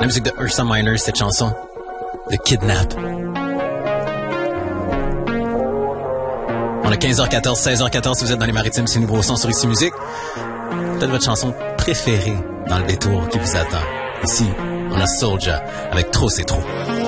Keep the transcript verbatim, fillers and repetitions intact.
La musique de Ursa Minor, cette chanson de Kidnap. On a quinze heures quatorze, seize heures quatorze, si vous êtes dans les maritimes, c'est Nouveau Son sur Ici Musique. Peut-être votre chanson préférée dans le détour qui vous attend. Ici, on a Soulja avec Trop c'est trop.